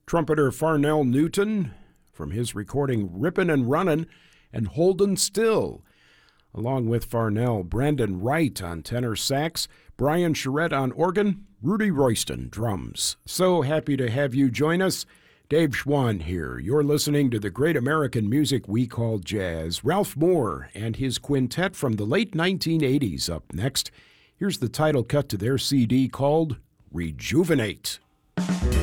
trumpeter Farnell Newton from his recording Rippin' and Runnin' and Holdin' Still. Along with Farnell, Brandon Wright on tenor sax, Brian Charette on organ, Rudy Royston drums. So happy to have you join us. Dave Schwann here. You're listening to the great American music we call jazz. Ralph Moore and his quintet from the late 1980s up next. Here's the title cut to their CD called Rejuvenate.